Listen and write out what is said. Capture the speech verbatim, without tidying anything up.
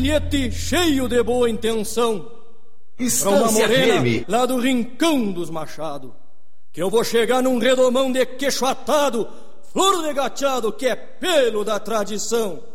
bilhete cheio de boa intenção pra uma morena lá do rincão dos Machado, que eu vou chegar num redomão de queixo atado, flor de gateado que é pelo da tradição.